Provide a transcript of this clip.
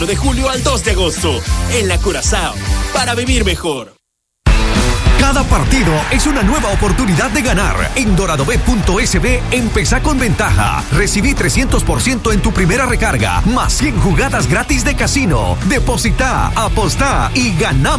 de julio al 2 de agosto, en la Curazao, para vivir mejor. Cada partido es una nueva oportunidad de ganar. En doradobet.sb empezá con ventaja. Recibí 300% en tu primera recarga, más 100 jugadas gratis de casino. Depositá, apostá y ganá